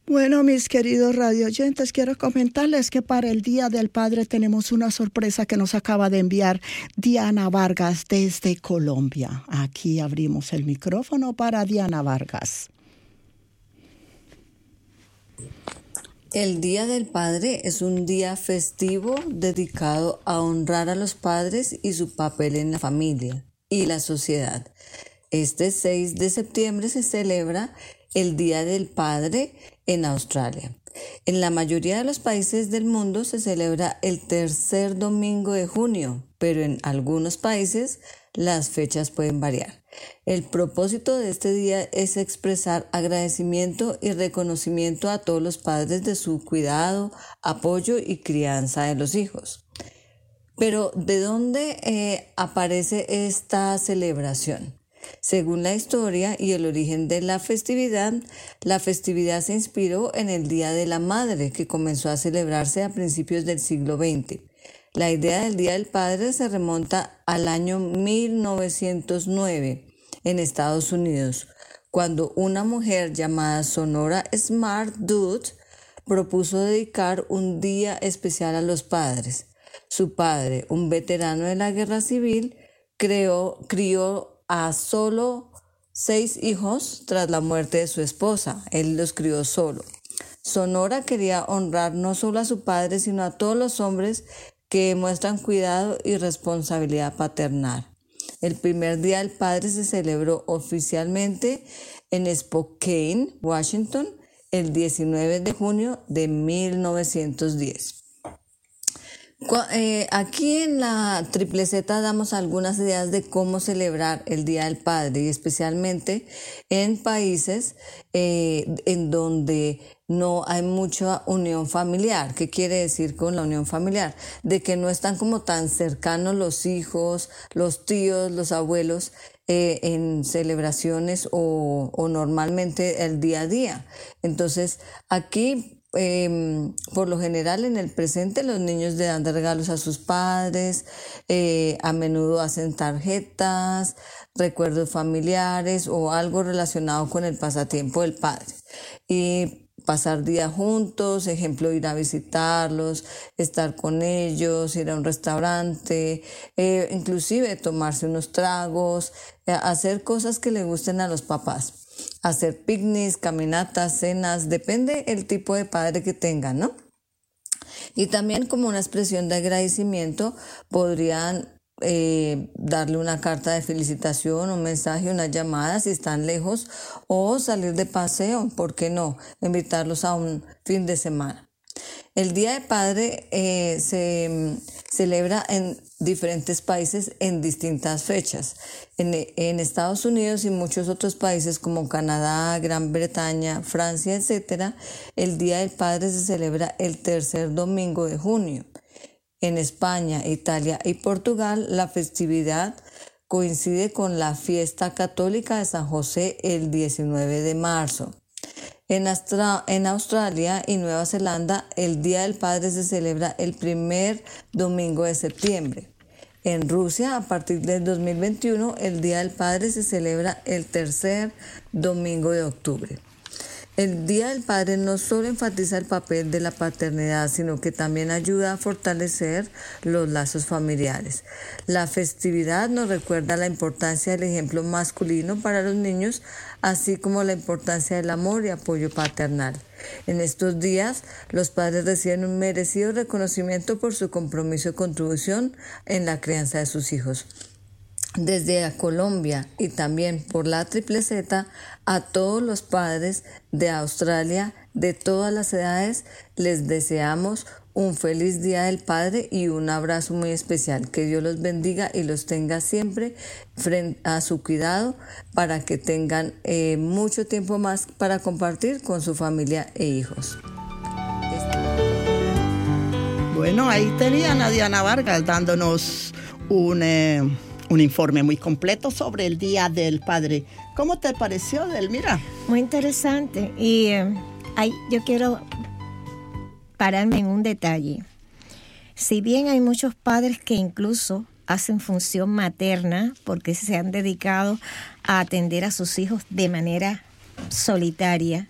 Bueno, mis queridos radioyentes, quiero comentarles que para el Día del Padre tenemos una sorpresa que nos acaba de enviar Diana Vargas desde Colombia. Aquí abrimos el micrófono para Diana Vargas. El Día del Padre es un día festivo dedicado a honrar a los padres y su papel en la familia y la sociedad. Este 6 de septiembre se celebra el Día del Padre en Australia. En la mayoría de los países del mundo se celebra el tercer domingo de junio, pero en algunos países las fechas pueden variar. El propósito de este día es expresar agradecimiento y reconocimiento a todos los padres de su cuidado, apoyo y crianza de los hijos. Pero, ¿de dónde aparece esta celebración? Según la historia y el origen de la festividad se inspiró en el Día de la Madre, que comenzó a celebrarse a principios del siglo XX. La idea del Día del Padre se remonta al año 1909 en Estados Unidos, cuando una mujer llamada Sonora Smart Dude propuso dedicar un día especial a los padres. Su padre, un veterano de la Guerra Civil, crió a solo 6 hijos tras la muerte de su esposa. Él los crió solo. Sonora quería honrar no solo a su padre, sino a todos los hombres que muestran cuidado y responsabilidad paternal. El primer Día del Padre se celebró oficialmente en Spokane, Washington, el 19 de junio de 1910. Aquí en la Triple Z damos algunas ideas de cómo celebrar el Día del Padre, y especialmente en países en donde no hay mucha unión familiar. ¿Qué quiere decir con la unión familiar? De que no están como tan cercanos los hijos, los tíos, los abuelos en celebraciones o normalmente el día a día. Entonces, aquí por lo general en el presente los niños le dan regalos a sus padres, a menudo hacen tarjetas, recuerdos familiares o algo relacionado con el pasatiempo del padre. Y pasar días juntos, ejemplo, ir a visitarlos, estar con ellos, ir a un restaurante, inclusive tomarse unos tragos, hacer cosas que le gusten a los papás. Hacer picnics, caminatas, cenas, depende el tipo de padre que tengan, ¿no? Y también como una expresión de agradecimiento podrían darle una carta de felicitación, un mensaje, una llamada si están lejos, o salir de paseo, ¿por qué no? Invitarlos a un fin de semana. El Día del Padre se celebra en diferentes países en distintas fechas. En Estados Unidos y muchos otros países como Canadá, Gran Bretaña, Francia, etc., el Día del Padre se celebra el tercer domingo de junio. En España, Italia y Portugal, la festividad coincide con la fiesta católica de San José el 19 de marzo. En Australia y Nueva Zelanda, el Día del Padre se celebra el primer domingo de septiembre. En Rusia, a partir del 2021, el Día del Padre se celebra el tercer domingo de octubre. El Día del Padre no solo enfatiza el papel de la paternidad, sino que también ayuda a fortalecer los lazos familiares. La festividad nos recuerda la importancia del ejemplo masculino para los niños, así como la importancia del amor y apoyo paternal. En estos días, los padres reciben un merecido reconocimiento por su compromiso y contribución en la crianza de sus hijos. Desde Colombia y también por la Triple Z, a todos los padres de Australia de todas las edades les deseamos un feliz Día del Padre y un abrazo muy especial. Que Dios los bendiga y los tenga siempre frente a su cuidado para que tengan mucho tiempo más para compartir con su familia e hijos. Bueno, ahí tenían a Diana Vargas dándonos un informe muy completo sobre el Día del Padre. ¿Cómo te pareció, Delmira? Muy interesante. Y yo quiero pararme en un detalle. Si bien hay muchos padres que incluso hacen función materna porque se han dedicado a atender a sus hijos de manera solitaria,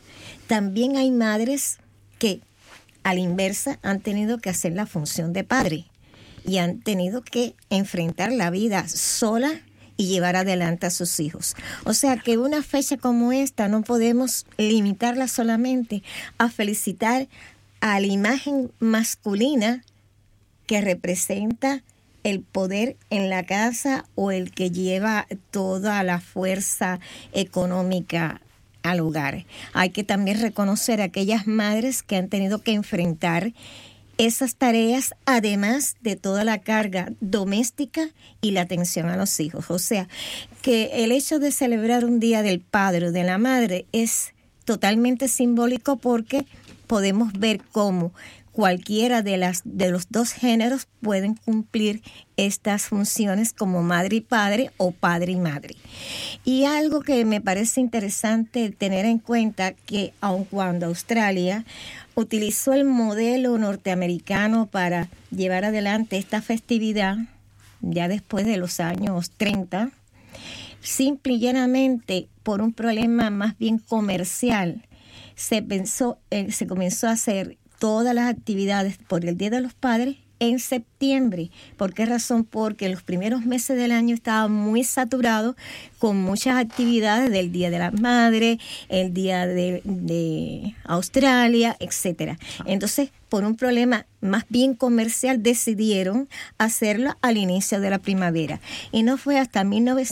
también hay madres que a la inversa han tenido que hacer la función de padre y han tenido que enfrentar la vida sola y llevar adelante a sus hijos. O sea que una fecha como esta no podemos limitarla solamente a felicitar a la imagen masculina que representa el poder en la casa o el que lleva toda la fuerza económica al hogar. Hay que también reconocer a aquellas madres que han tenido que enfrentar esas tareas, además de toda la carga doméstica y la atención a los hijos. O sea, que el hecho de celebrar un día del padre o de la madre es totalmente simbólico, porque podemos ver cómo cualquiera de los dos géneros pueden cumplir estas funciones como madre y padre o padre y madre. Y algo que me parece interesante tener en cuenta, que aun cuando Australia utilizó el modelo norteamericano para llevar adelante esta festividad, ya después de los años 30, simple y llanamente por un problema más bien comercial, se comenzó a hacer todas las actividades por el Día de los Padres en septiembre. ¿Por qué razón? Porque los primeros meses del año estaba muy saturado con muchas actividades del Día de la Madre, el Día de Australia, etcétera. Entonces, por un problema más bien comercial, decidieron hacerlo al inicio de la primavera. Y no fue hasta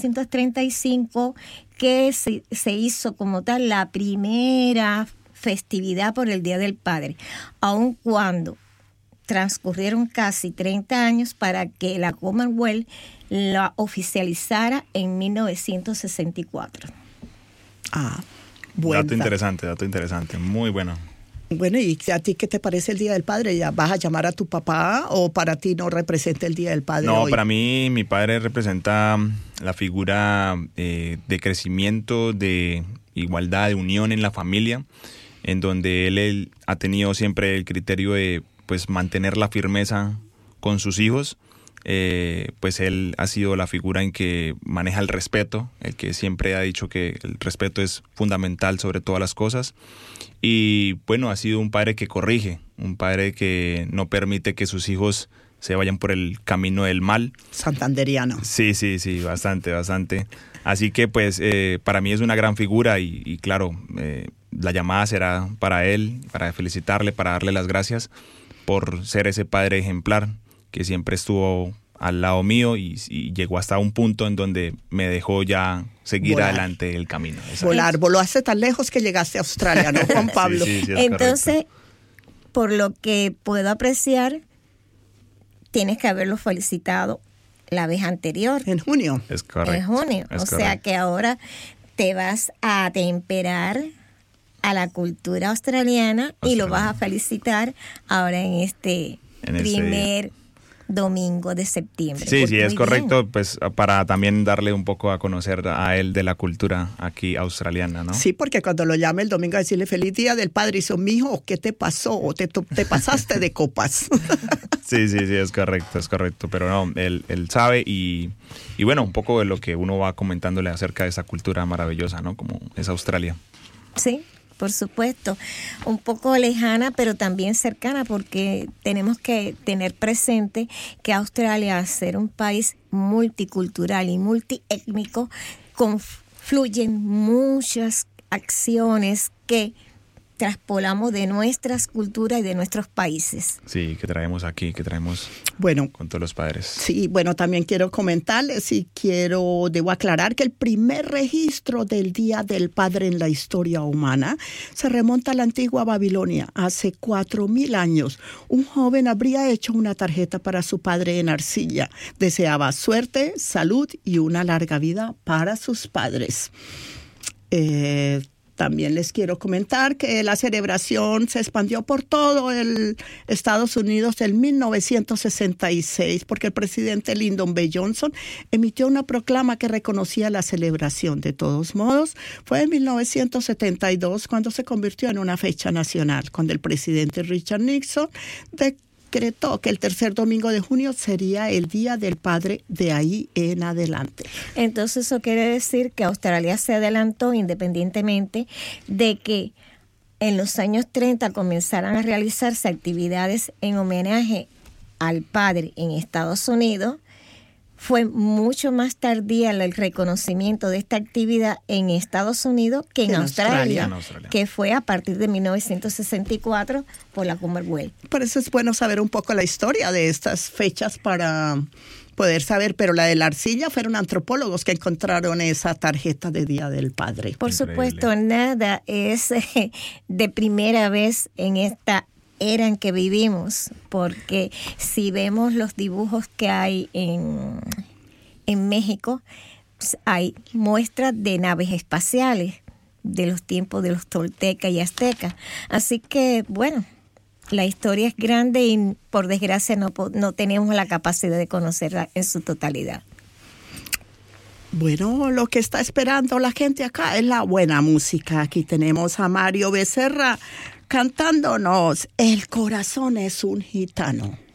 1935 que se hizo como tal la primera festividad por el Día del Padre, aun cuando transcurrieron casi 30 años para que la Commonwealth la oficializara en 1964. Bueno. Dato interesante, muy bueno. Bueno, ¿y a ti qué te parece el Día del Padre? ¿Ya vas a llamar a tu papá o para ti no representa el Día del Padre No, hoy? para mí mi padre representa la figura de crecimiento, de igualdad, de unión en la familia, en donde él ha tenido siempre el criterio de pues mantener la firmeza con sus hijos. Pues él ha sido la figura en que maneja el respeto, el que siempre ha dicho que el respeto es fundamental sobre todas las cosas. Y bueno, ha sido un padre que corrige, un padre que no permite que sus hijos se vayan por el camino del mal. Santanderiano. Sí, bastante. Así que pues para mí es una gran figura y claro, la llamada será para él, para felicitarle, para darle las gracias por ser ese padre ejemplar que siempre estuvo al lado mío y llegó hasta un punto en donde me dejó ya seguir adelante el camino. Volaste tan lejos que llegaste a Australia, ¿no, Juan Pablo? Sí, entonces, correcto. Por lo que puedo apreciar, tienes que haberlo felicitado la vez anterior. En junio. Es correcto. En junio. O sea que ahora te vas a atemperar a la cultura australiana y lo vas a felicitar ahora en este primer domingo de septiembre. Sí, pues es correcto, pues para también darle un poco a conocer a él de la cultura aquí australiana, ¿no? Sí, porque cuando lo llame el domingo a decirle feliz Día del Padre, y son, mijo, ¿qué te pasó? ¿O te pasaste de copas? Sí, es correcto, pero no, él sabe y bueno, un poco de lo que uno va comentándole acerca de esa cultura maravillosa, ¿no? Como es Australia. Sí, por supuesto, un poco lejana, pero también cercana, porque tenemos que tener presente que Australia, al ser un país multicultural y multiétnico, confluyen muchas acciones que traspolamos de nuestras culturas y de nuestros países. Sí, que traemos aquí, con todos los padres. Sí, bueno, también quiero comentarles y debo aclarar que el primer registro del Día del Padre en la historia humana se remonta a la antigua Babilonia. Hace 4,000 años, un joven habría hecho una tarjeta para su padre en arcilla. Deseaba suerte, salud y una larga vida para sus padres. También les quiero comentar que la celebración se expandió por todo el Estados Unidos en 1966 porque el presidente Lyndon B. Johnson emitió una proclama que reconocía la celebración. De todos modos, fue en 1972 cuando se convirtió en una fecha nacional, cuando el presidente Richard Nixon decretó que el tercer domingo de junio sería el Día del Padre de ahí en adelante. Entonces eso quiere decir que Australia se adelantó independientemente de que en los años 30 comenzaran a realizarse actividades en homenaje al padre en Estados Unidos, fue mucho más tardía el reconocimiento de esta actividad en Estados Unidos que en Australia, que fue a partir de 1964 por la Commonwealth. Por eso es bueno saber un poco la historia de estas fechas para poder saber, pero la de la arcilla fueron antropólogos que encontraron esa tarjeta de Día del Padre. Por supuesto, nada es de primera vez en esta era en que vivimos, porque si vemos los dibujos que hay en México, pues hay muestras de naves espaciales de los tiempos de los toltecas y aztecas. Así que, bueno, la historia es grande y por desgracia no tenemos la capacidad de conocerla en su totalidad. Bueno, lo que está esperando la gente acá es la buena música. Aquí tenemos a Mario Becerra cantándonos El corazón es un gitano.